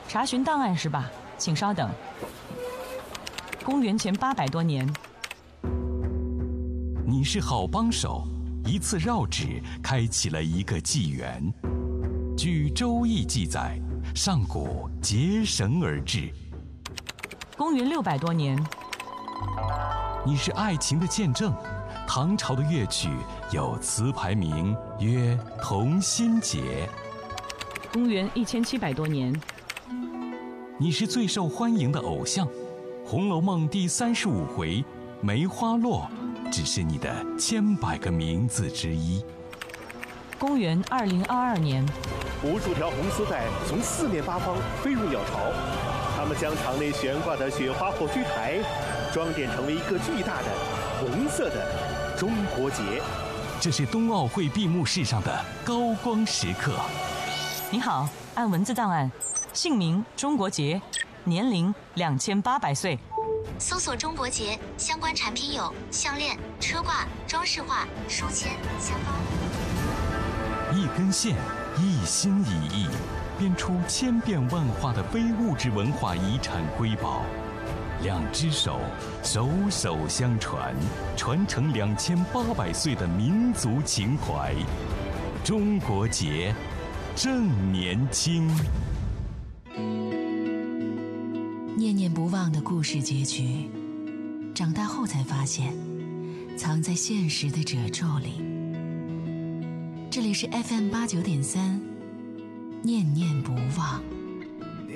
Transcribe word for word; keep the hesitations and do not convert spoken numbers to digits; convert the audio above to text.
查询档案是吧？请稍等。公元前八百多年， 你是好帮手，一次绕指开启了一个纪元。据《周易》记载，上古结绳而治。 公元六百多年， 你是爱情的见证。唐朝的乐曲有词牌名曰《同心结》。 公元一千七百多年， 你是最受欢迎的偶像，《红楼梦》第三十五回梅花落只是你的千百个名字之一。 公元二零二二年， 无数条红丝带从四面八方飞入鸟巢，它们将场内悬挂的雪花火炬台装点成为一个巨大的红色的中国结。 这是冬奥会闭幕式上的高光时刻。 你好，按文字档案，姓名中国结，年龄两千八百岁。 搜索中国结相关产品有项链、车挂、装饰画、书签、香包。 一根线，一心一意，编出千变万化的非物质文化遗产瑰宝。两只手，手手相传，传承两千八百岁的民族情怀。中国结，正年轻。 念念不忘的故事结局，长大后才发现，藏在现实的褶皱里。这里是 F M 八九点三，念念不忘。